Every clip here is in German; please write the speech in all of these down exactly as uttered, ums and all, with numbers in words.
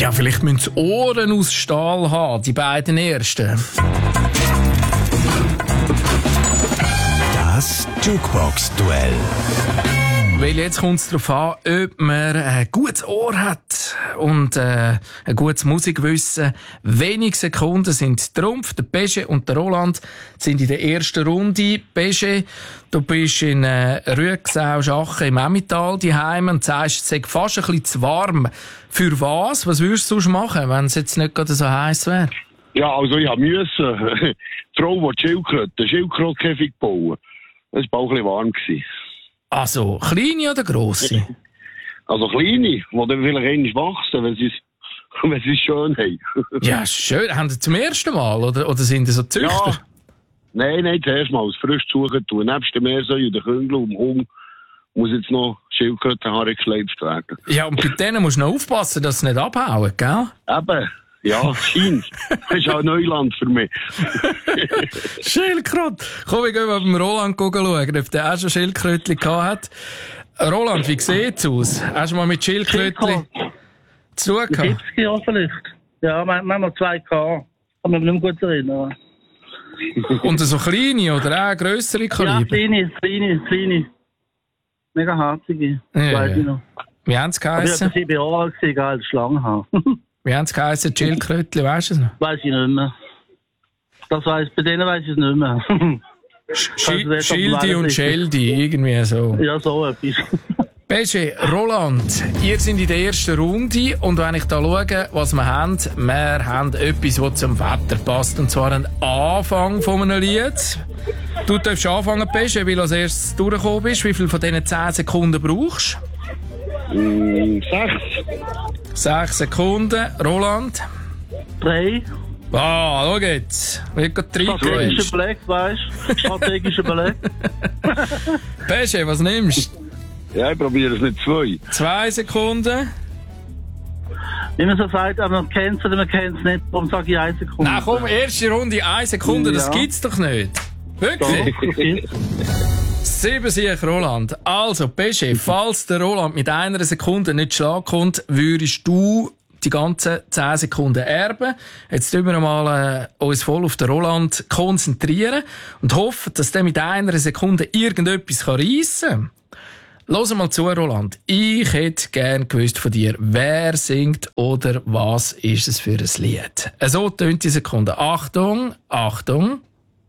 Ja, vielleicht müssen sie Ohren aus Stahl haben, die beiden ersten. Das Jukebox-Duell. Weil jetzt kommt es darauf an, ob man ein gutes Ohr hat und äh, ein gutes Musikwissen. Wenige Sekunden sind Trumpf. Der Pesche und der Roland sind in der ersten Runde. Pesche, du bist in äh, Rüegsau-Schachen im Emmental daheim und sagst, es sei fast ein bisschen zu warm. Für was? Was würdest du sonst machen, wenn es jetzt nicht gerade so heiß wäre? Ja, also ich musste die Frau, die Schildkröte, den Schildkrötenkäfig bauen. Das war auch ein bisschen warm. Also, kleine oder grosse? Also kleine, die dann vielleicht einmal wachsen, wenn sie es wenn sie es schön haben. Ja, schön. Haben Sie zum ersten Mal? Oder, oder sind Sie so Züchter? Ja. Nein, nein, zuerst mal als frisch suchen tun. Nebst dem Meersäu und den Küngel und dem Hund muss jetzt noch Schildkrötenhaare geschleift werden. Ja, und bei denen musst du noch aufpassen, dass sie nicht abhauen, gell? Eben. Ja, scheint. Das ist auch Neuland für mich. Schildkröte. Komm, wir gehen mal beim Roland schauen, ob der auch schon Schildkrötchen gehabt hat. Roland, wie sieht's aus? Hast du mal mit Schildkrötchen zu tun gehabt? siebzig Jahre vielleicht. Ja, manchmal zwei gehabt. Kann mich nicht mehr gut erinnern. Und so kleine oder auch grössere Kaliber? Ja, kleine, kleine, kleine. Mega herzige. Ja, weiß ja. ich noch. Wie haben sie Aber ich geheissen? war sieben Jahre alt, geil, Schlangenhaar. Wie haben sie geheissen, die Schildkrötchen, weisst du es noch? Weiß ich nicht mehr. Das weiss, bei denen weiss ich es nicht mehr. Sch- Schildi und Scheldi, irgendwie so. Ja, so etwas. Pesche, Roland, ihr seid in der ersten Runde und wenn ich da schaue, was wir haben, wir haben etwas, das zum Wetter passt, und zwar ein Anfang von einem Lied. Du darfst anfangen, Pesche, weil du als erstes durchgekommen bist. Wie viel von diesen zehn Sekunden brauchst du? Mm, sechs. Sechs Sekunden. Roland? Drei. Ah, schau jetzt. Wie du drei Strategischer Blick, weißt du? Strategischer Blick. Pesche, was nimmst du? Ja, ich probiere es nicht zwei. Zwei Sekunden. Wie man so sagt, aber man kennt es oder man kennt es nicht, darum sage ich eine Sekunde. Nein, komm, erste Runde, eine Sekunde, das Ja. gibt's doch nicht. Wirklich? Doch, Sieben Sieg, Roland. Also, Pesche, falls der Roland mit einer Sekunde nicht Schlag kommt, würdest du die ganzen zehn Sekunden erben. Jetzt tun wir mal äh, uns voll auf den Roland konzentrieren und hoffen, dass der mit einer Sekunde irgendetwas reissen kann. Hör mal zu, Roland. Ich hätte gern gewusst von dir, wer singt oder was ist es für ein Lied. So tönt die Sekunde. Achtung, Achtung.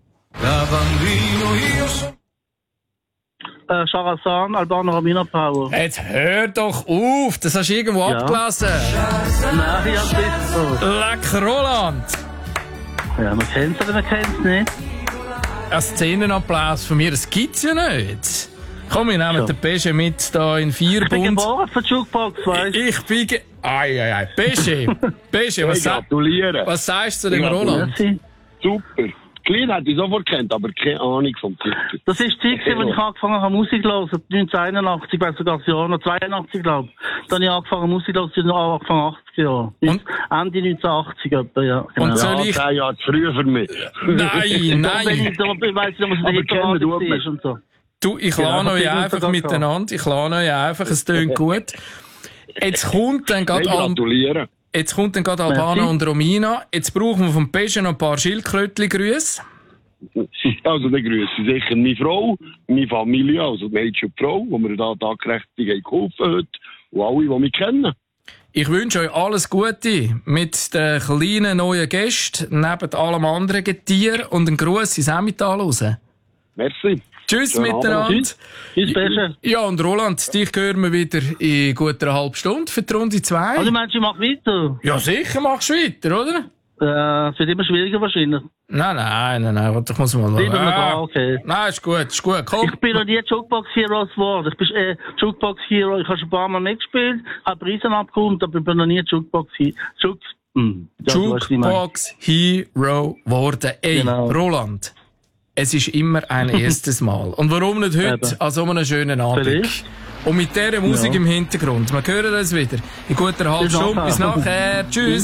Äh, Charazan, Albano Romina Power. Jetzt hör doch auf, das hast du irgendwo Ja. abgelesen. Nein, ich hab's nicht so. Leck, Roland. Ja, man kennt es oder man kennt es nicht. Ein Szenenapplaus von mir, das gibt's ja nicht. Komm, wir nehmen So. den Pesche mit da in vier Ich bin Bund. geboren für die Jukebox, weißt du? Ich bin ge... Ai, ai, ai. Pesche, Pesche, was, Ich sa gratuliere. was sagst du zu dem Ja, Roland? Merci. Super. Klein hätte ich sofort kennt, aber keine Ahnung vom Titel. Das ist die Zeit, als ich angefangen habe, Musik zu hören. neunzehnhunderteinundachtzig, weil sogar das Jahr noch zweiundachtzig, glaube ich. Dann habe ich angefangen, Musik zu hören, Anfang achtziger Jahre. Und? Ende neunzehnhundertachtzig etwa, ja. Genau. Und soll Ja, ich... zehn Jahre zu früh für mich. Nein, Da bin nein. ich, da weiss ich, da muss ich Aber den kennen tut Hitparade man. ist und so. Du, ich Genau, lade das euch ist einfach sogar miteinander. Ich lade euch einfach, es tönt gut. Jetzt kommt dann Ich gerade Al gratuliere. Jetzt kommt dann gerade Albano Merci. und Romina. Jetzt brauchen wir vom Pesche noch ein paar Schildkrötli-Grüße. Also, dann grüße ich sicher meine Frau, meine Familie, also die Mädchen und die Frau, die mir da tagkräftig geholfen heute, und alle, die mich kennen. Ich wünsche euch alles Gute mit den kleinen neuen Gästen, neben allem anderen Getier und einen Gruß ins Emmental raus. Merci. Tschüss Schönen miteinander. Abend. Tschüss, Pesche. Ja, und Roland, dich hören wir wieder in gut einer halben Stunde für die Runde zwei. Also, meinst du, ich mach weiter? Ja, sicher machst du weiter, oder? Äh, es wird immer schwieriger wahrscheinlich. Nein, nein, nein, nein, warte, ich muss mal Bleiben wir da, Ah, okay. Nein, ist gut, ist gut, komm. Ich bin noch nie Jukebox Hero geworden. Ich bin äh, Jukebox Hero. Ich habe schon ein paar Mal mitgespielt, habe Preise abgeholt, aber ich bin noch nie Jukebox Hero. Juk hm. ja, du weißt, wie ich meine. Jukebox Hero geworden. Ey, Genau. Roland, es ist immer ein erstes Mal. Und warum nicht heute Eben. an so einem schönen Abend? Vielleicht. Und mit dieser Musik Ja. im Hintergrund. Wir hören uns wieder in guter halben Bis Stunde. nachher. Bis nachher. Tschüss.